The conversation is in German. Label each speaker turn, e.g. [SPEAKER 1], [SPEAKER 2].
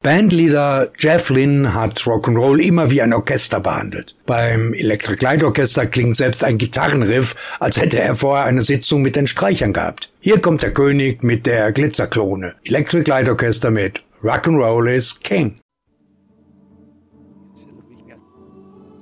[SPEAKER 1] Bandleader Jeff Lynne hat Rock'n'Roll immer wie ein Orchester behandelt. Beim Electric Light Orchester klingt selbst ein Gitarrenriff, als hätte er vorher eine Sitzung mit den Streichern gehabt. Hier kommt der König mit der Glitzerklone. Electric Light Orchester mit Rock'n'Roll is King.